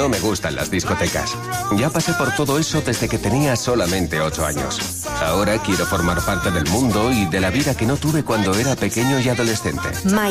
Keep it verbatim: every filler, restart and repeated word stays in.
no me gustan las discotecas. Ya pasé por todo eso desde que tenía solamente ocho años. Ahora quiero formar parte del mundo y de la vida que no tuve cuando era pequeño y adolescente.